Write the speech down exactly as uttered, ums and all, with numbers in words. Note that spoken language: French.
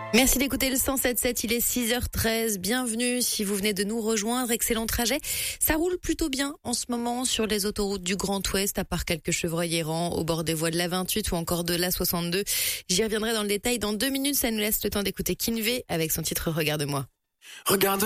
Merci d'écouter le cent sept sept, il est six heures treize. Bienvenue si vous venez de nous rejoindre. Excellent trajet. Ça roule plutôt bien en ce moment sur les autoroutes du Grand Ouest, à part quelques chevreuils errants au bord des voies de l'A vingt-huit ou encore de l'A soixante-deux. J'y reviendrai dans le détail dans deux minutes. Ça nous laisse le temps d'écouter Kinvey avec son titre Regarde-moi. Regarde